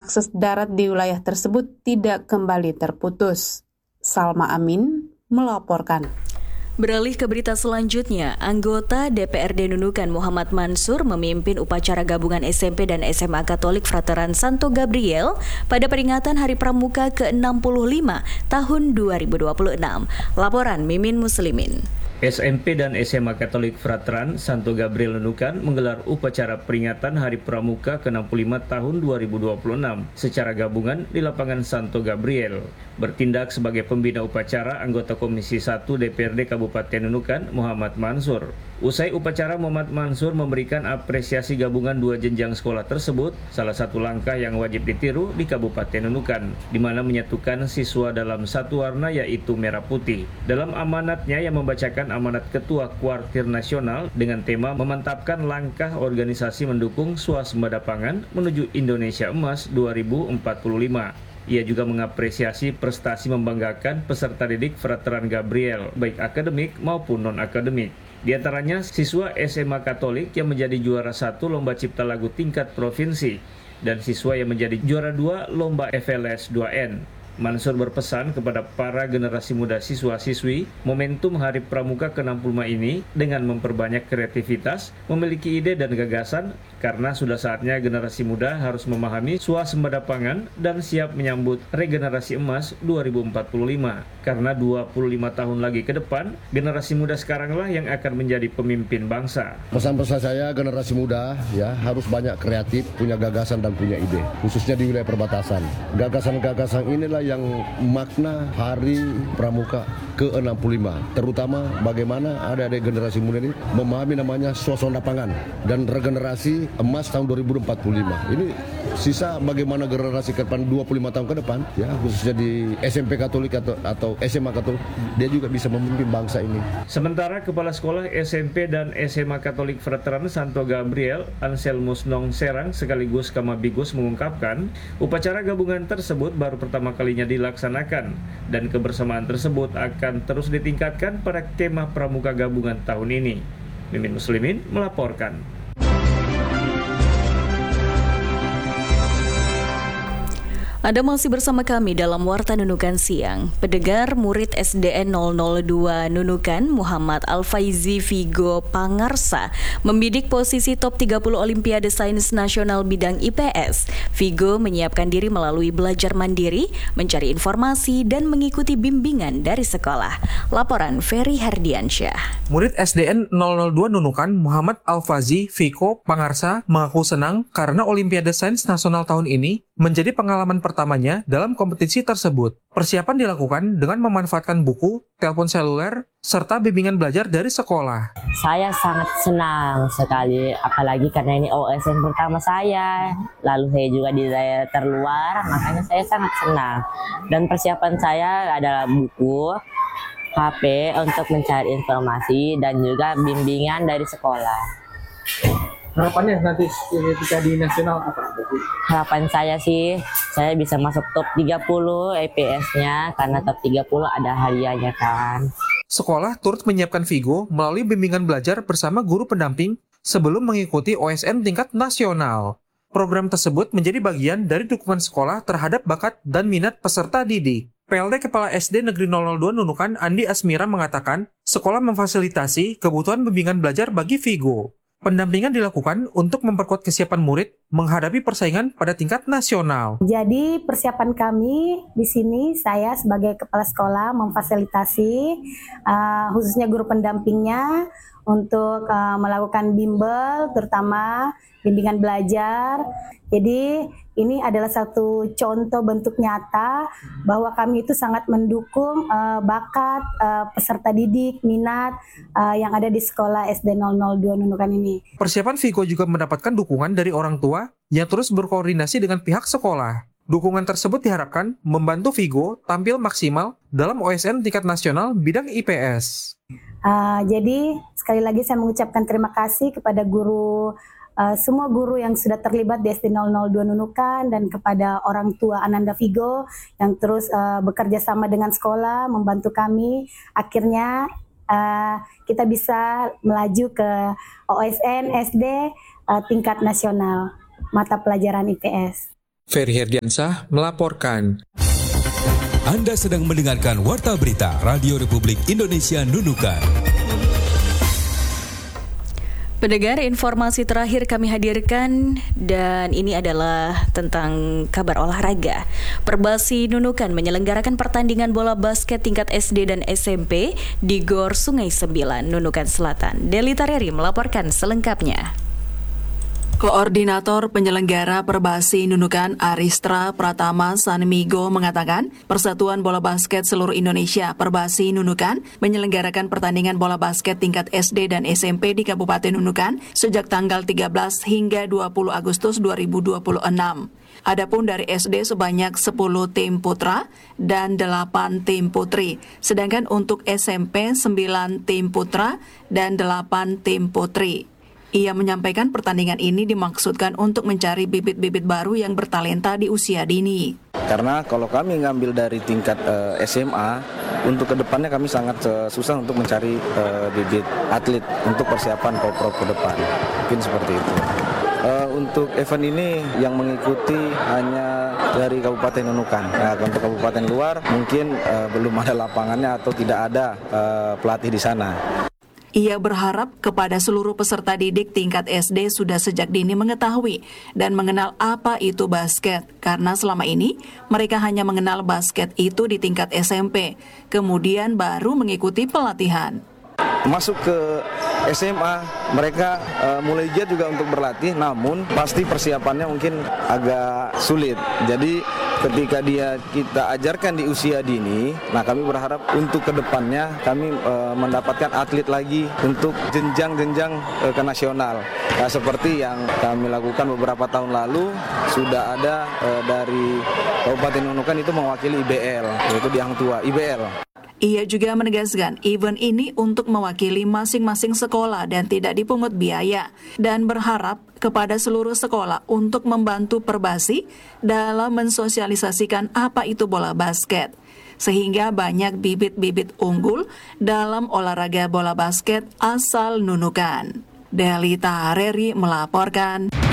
akses darat di wilayah tersebut tidak kembali terputus. Salma Amin melaporkan. Beralih ke berita selanjutnya, anggota DPRD Nunukan Muhammad Mansur memimpin upacara gabungan SMP dan SMA Katolik Frateran Santo Gabriel pada peringatan Hari Pramuka ke-65 tahun 2026. Laporan Mimin Muslimin. SMP dan SMA Katolik Frateran Santo Gabriel Nunukan menggelar upacara peringatan Hari Pramuka ke-65 tahun 2026 secara gabungan di lapangan Santo Gabriel. Bertindak sebagai pembina upacara, anggota Komisi 1 DPRD Kabupaten Nunukan Muhammad Mansur. Usai upacara, Muhammad Mansur memberikan apresiasi gabungan 2 jenjang sekolah tersebut, salah satu langkah yang wajib ditiru di Kabupaten Nunukan, di mana menyatukan siswa dalam satu warna yaitu merah putih. Dalam amanatnya yang membacakan amanat Ketua Kuartir Nasional dengan tema memantapkan langkah organisasi mendukung swasembada pangan menuju Indonesia Emas 2045. Ia juga mengapresiasi prestasi membanggakan peserta didik Frateran Gabriel, baik akademik maupun non-akademik. Di antaranya siswa SMA Katolik yang menjadi juara 1 Lomba Cipta Lagu tingkat provinsi dan siswa yang menjadi juara 2 Lomba FLS 2N. Mansur berpesan kepada para generasi muda siswa-siswi momentum Hari Pramuka ke-65 ini dengan memperbanyak kreativitas, memiliki ide dan gagasan karena sudah saatnya generasi muda harus memahami swasembada pangan dan siap menyambut regenerasi emas 2045. Karena 25 tahun lagi ke depan, generasi muda sekaranglah yang akan menjadi pemimpin bangsa. Pesan-pesan saya generasi muda ya harus banyak kreatif, punya gagasan dan punya ide, khususnya di wilayah perbatasan. Gagasan-gagasan inilah yang makna Hari Pramuka ke-65, terutama bagaimana ada generasi muda ini memahami namanya swasembada pangan dan regenerasi emas tahun 2045. Ini sisa bagaimana generasi ke depan 25 tahun ke depan ya, khususnya di SMP Katolik atau SMA Katolik, dia juga bisa memimpin bangsa ini. Sementara Kepala Sekolah SMP dan SMA Katolik Frateran Santo Gabriel Anselmus Nong Serang sekaligus Kamabigus mengungkapkan upacara gabungan tersebut baru pertama kalinya dilaksanakan dan kebersamaan tersebut akan terus ditingkatkan pada kemah Pramuka gabungan tahun ini. Mimin Muslimin melaporkan. Anda masih bersama kami dalam Warta Nunukan Siang. Pendengar, murid SDN 002 Nunukan Muhammad Al-Faizi Vigo Pangarsa membidik posisi top 30 Olimpiade Sains Nasional bidang IPS. Vigo menyiapkan diri melalui belajar mandiri, mencari informasi, dan mengikuti bimbingan dari sekolah. Laporan Ferry Hardiansyah. Murid SDN 002 Nunukan Muhammad Al-Faizi Vigo Pangarsa mengaku senang karena Olimpiade Sains Nasional tahun ini menjadi pengalaman pertamanya dalam kompetisi tersebut. Persiapan dilakukan dengan memanfaatkan buku, telepon seluler, serta bimbingan belajar dari sekolah. Saya sangat senang sekali, apalagi karena ini OSN pertama saya. Lalu saya juga di daerah terluar, makanya saya sangat senang. Dan persiapan saya adalah buku, HP untuk mencari informasi, dan juga bimbingan dari sekolah. Harapannya nanti ketika di nasional apa? Harapan saya sih, saya bisa masuk top 30 IPS-nya, karena top 30 ada hadiahnya kan. Sekolah turut menyiapkan Vigo melalui bimbingan belajar bersama guru pendamping sebelum mengikuti OSN tingkat nasional. Program tersebut menjadi bagian dari dukungan sekolah terhadap bakat dan minat peserta didik. PLT Kepala SD Negeri 002 Nunukan Andi Asmira mengatakan, sekolah memfasilitasi kebutuhan bimbingan belajar bagi Vigo. Pendampingan dilakukan untuk memperkuat kesiapan murid menghadapi persaingan pada tingkat nasional. Jadi persiapan kami di sini, saya sebagai kepala sekolah memfasilitasi khususnya guru pendampingnya untuk melakukan bimbel, terutama bimbingan belajar. Jadi ini adalah satu contoh bentuk nyata bahwa kami itu sangat mendukung bakat peserta didik, minat yang ada di sekolah SD 002 Nunukan ini. Persiapan Vigo juga mendapatkan dukungan dari orang tua yang terus berkoordinasi dengan pihak sekolah. Dukungan tersebut diharapkan membantu Vigo tampil maksimal dalam OSN tingkat nasional bidang IPS. Jadi sekali lagi saya mengucapkan terima kasih kepada guru, semua guru yang sudah terlibat di SD 002 Nunukan, dan kepada orang tua Ananda Vigo yang terus bekerja sama dengan sekolah membantu kami. Akhirnya kita bisa melaju ke OSN SD tingkat nasional mata pelajaran IPS. Ferry Herdiansah melaporkan. Anda sedang mendengarkan Warta Berita Radio Republik Indonesia Nunukan. Pendengar, informasi terakhir kami hadirkan dan ini adalah tentang kabar olahraga. Perbasi Nunukan menyelenggarakan pertandingan bola basket tingkat SD dan SMP di Gor Sungai Sembilan, Nunukan Selatan. Delita Reri melaporkan selengkapnya. Koordinator penyelenggara Perbasi Nunukan Aristra Pratama Sanmigo mengatakan, Persatuan Bola Basket Seluruh Indonesia Perbasi Nunukan menyelenggarakan pertandingan bola basket tingkat SD dan SMP di Kabupaten Nunukan sejak tanggal 13 hingga 20 Agustus 2026. Adapun dari SD sebanyak 10 tim putra dan 8 tim putri, sedangkan untuk SMP 9 tim putra dan 8 tim putri. Ia menyampaikan pertandingan ini dimaksudkan untuk mencari bibit-bibit baru yang bertalenta di usia dini. Karena kalau kami ngambil dari tingkat SMA, untuk kedepannya kami sangat susah untuk mencari bibit atlet untuk persiapan pro ke depan. Mungkin seperti itu. Untuk event ini yang mengikuti hanya dari Kabupaten Nunukan. Nah, untuk kabupaten luar mungkin belum ada lapangannya atau tidak ada pelatih di sana. Ia berharap kepada seluruh peserta didik tingkat SD sudah sejak dini mengetahui dan mengenal apa itu basket, karena selama ini mereka hanya mengenal basket itu di tingkat SMP, kemudian baru mengikuti pelatihan. Masuk ke SMA, mereka mulai giat juga untuk berlatih, namun pasti persiapannya mungkin agak sulit. Jadi ketika kita ajarkan di usia dini, nah kami berharap untuk kedepannya kami mendapatkan atlet lagi untuk jenjang-jenjang ke nasional. Nah, seperti yang kami lakukan beberapa tahun lalu, sudah ada dari Kabupaten Nunukan itu mewakili IBL, yaitu di Hang Tua, IBL. Ia juga menegaskan event ini untuk mewakili masing-masing sekolah dan tidak dipungut biaya, dan berharap kepada seluruh sekolah untuk membantu Perbasi dalam mensosialisasikan apa itu bola basket, sehingga banyak bibit-bibit unggul dalam olahraga bola basket asal Nunukan. Delita Reri melaporkan.